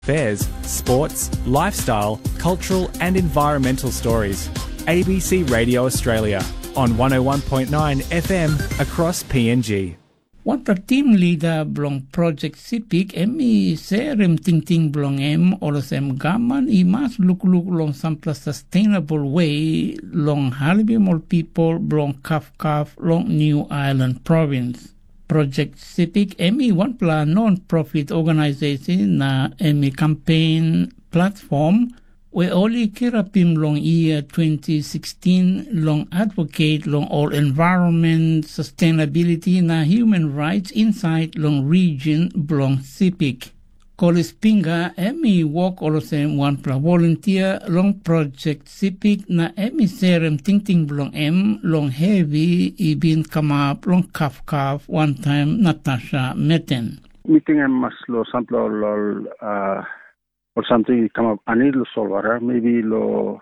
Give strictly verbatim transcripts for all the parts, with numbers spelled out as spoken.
Fairs, sports, lifestyle, cultural and environmental stories. A B C Radio Australia on one oh one point nine F M across P N G. What the team leader belong Project Sipik emi serem ting ting belong em olosem gaman I mas look look long sampla sustainable way long halibimol people belong kaf kaf long New Ireland province. Project Sipik emi one pla non-profit organization na emi campaign platform we only kirapim long year twenty sixteen long advocate long all environment sustainability na human rights inside long region belong Sipik. Kolis Pinga emi work olosem one pla volunteer long Project Sipik na emi serem ting ting belong em long heavy ibin come up long kaf kaf one time Natasha Meten. Meeting em mas lo samplo lo uh or something come up anilo solvara maybe lo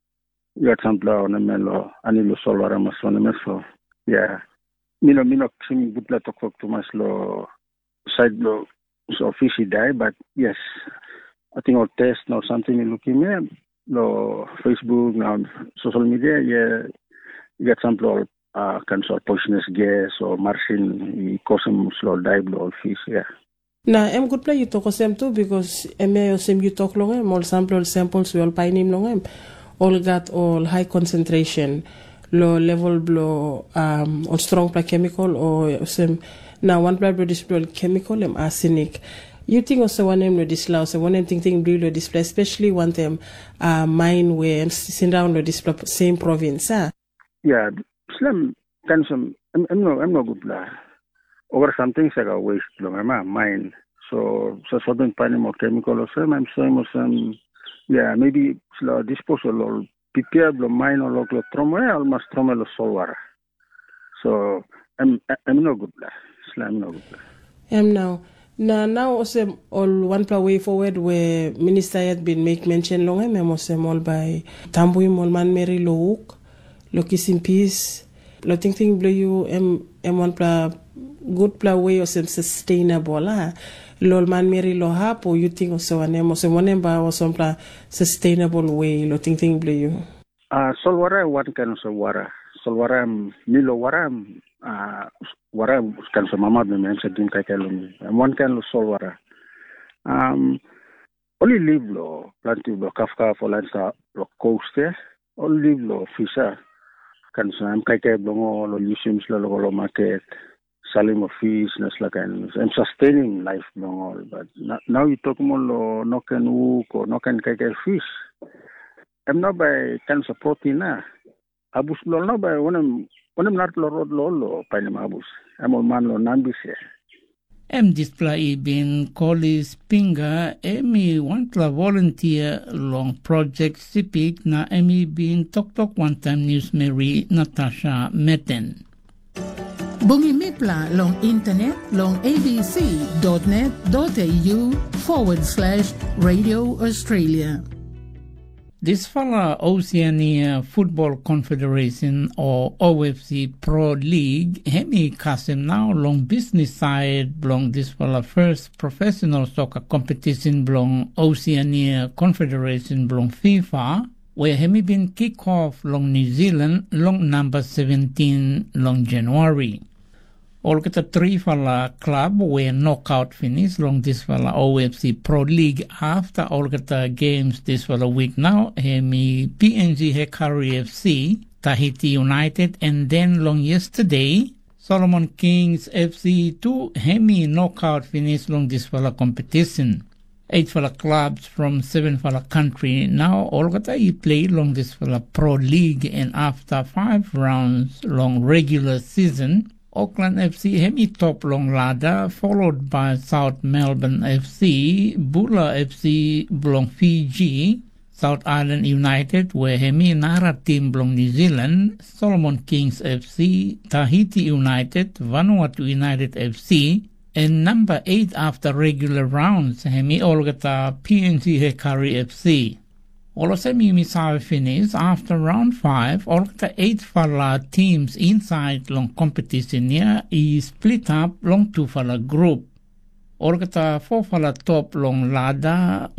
got samplo on melo anilo solvara mas on meso yeah mino mino sim butla tok tok to mas lo side lo so fishy die but yes I think or test or something looking at lo Facebook now social media yeah you get samplo uh cancer poisonous gas or marine cosum slow die blow fish yeah. Na em good play you talk sem too because em sem you talk long em all sample samples we all painim long em all got all high concentration low level blow um or strong play chemical or sem now one play display chemical em arsenic you think also one em no display so one em think think blue display especially one them uh mine where send down the display same province ah yeah slim can some em em no em no good play over some things like a waste long my mind so so something finding more chemical or some I'm saying or some yeah maybe slow disposal or prepare the mine or local trauma almost trauma lo solver so I'm I'm no good slam no good am now now now also all one pla way forward where minister had been make mention long em also all by Tambui Molman Mary Look Lokisim Peace lo think think blue you em em one pla good pla way or some sustainable lah lol man meri lo hap or you think also anemo so one ba or some pla sustainable way lo think think blue you ah uh, solwara one can so wara solwara milo wara ah wara kan so mama me mention din ka kelo one can lo solwara um only live lo plenty lo kafka for lansa lo coast only live lo fisher kan so am ka ke bongo lo museums lo lo market selling of fish and like and sustaining life long all but now you talk more lo no can hook or no can kike fish I'm not by cancer protein na abus lo no by one one not lo road lo lo pa ni abus I'm on man lo nambis em display bin Kolis Pinga emi want la volunteer long Project Sipik na emi bin tok tok one time news Mary Natasha Meten. Bungi Mipla long internet long abc.net.au forward slash Radio Australia. This fella Oceania Football Confederation or O F C Pro League hemi kasim now long business side long this fella first professional soccer competition long Oceania Confederation long FIFA where hemi been kick off long New Zealand long number seventeen long January. All get a three fella club where knockout finish long this fella O F C Pro League after all get the games this fella week now hemi P N G Hekari F C, Tahiti United and then long yesterday Solomon Kings F C two hemi knockout finish long this fella competition. Eight fella clubs from seven fella country now all got a play long this fella Pro League and after five rounds long regular season Auckland F C hemi top long ladder followed by South Melbourne F C, Bula F C belong Fiji, South Island United where hemi Nara team belong New Zealand, Solomon Kings F C, Tahiti United, Vanuatu United F C, and number eight after regular rounds hemi Olgata P N G Hekari F C. All of them Misawa finish after round five, all the eight falla teams inside long competition here is split up long two falla group. Or kata fofala top long lada